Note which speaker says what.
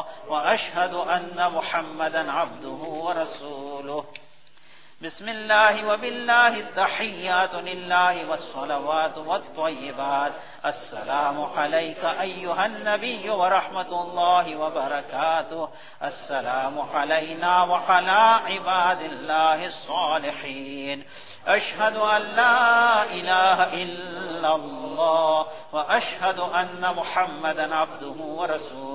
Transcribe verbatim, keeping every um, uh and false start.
Speaker 1: व अशहदु अन्न मुहम्मदन अब्दुहु व रसूलुहु। बिस्मिल्लाहि व बिल्लाहि तहिय्यातु लिल्लाहि वस्सलवातु वत्तय्यिबात। अस्सलामु अलैका अय्युहन नबिय्यु व रहमतुल्लाहि व बरकातुहु। अस्सलामु अलैना व अला इबादिल्लाहि स्सालिहीन। अशहदु अन ला इलाहा इल्लल्लाह व अशहदु अन्न मुहम्मदन अब्दुहु व रसूलुहु।